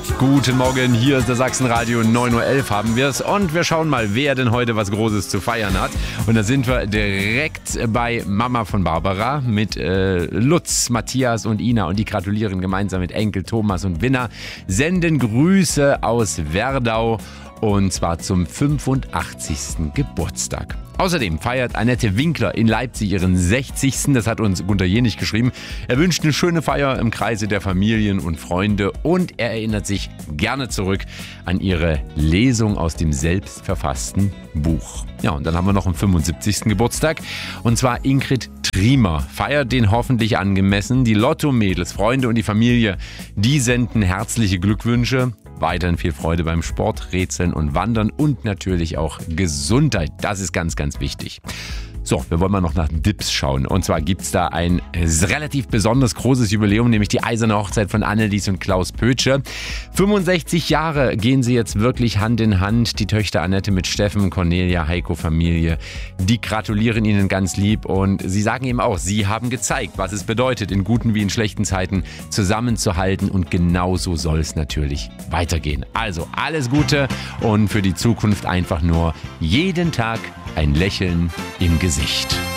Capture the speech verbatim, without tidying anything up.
Guten Morgen, hier ist der Sachsenradio, neun Uhr elf haben wir es und wir schauen mal, wer denn heute was Großes zu feiern hat. Und da sind wir direkt bei Mama von Barbara mit äh, Lutz, Matthias und Ina und die gratulieren gemeinsam mit Enkel Thomas und Winner, senden Grüße aus Werdau und zwar zum fünfundachtzigsten Geburtstag. Außerdem feiert Annette Winkler in Leipzig ihren sechzigsten Das hat uns Gunter Jenich geschrieben. Er wünscht eine schöne Feier im Kreise der Familien und Freunde und er erinnert sich gerne zurück an ihre Lesung aus dem selbstverfassten Buch. Ja, und dann haben wir noch einen fünfundsiebzigsten Geburtstag und zwar Ingrid Triemer feiert den hoffentlich angemessen. Die Lotto-Mädels, Freunde und die Familie, die senden herzliche Glückwünsche. Weiterhin viel Freude beim Sport, Rätseln und Wandern und natürlich auch Gesundheit. Das ist ganz, ganz wichtig. So, wir wollen mal noch nach Dips schauen. Und zwar gibt es da ein relativ besonders großes Jubiläum, nämlich die eiserne Hochzeit von Annelies und Klaus Pötsche. fünfundsechzig Jahre gehen sie jetzt wirklich Hand in Hand. Die Töchter Annette mit Steffen, Cornelia, Heiko, Familie. Die gratulieren ihnen ganz lieb und sie sagen eben auch, sie haben gezeigt, was es bedeutet, in guten wie in schlechten Zeiten zusammenzuhalten und genauso soll es natürlich weitergehen. Also alles Gute und für die Zukunft einfach nur jeden Tag ein Lächeln im Gesicht.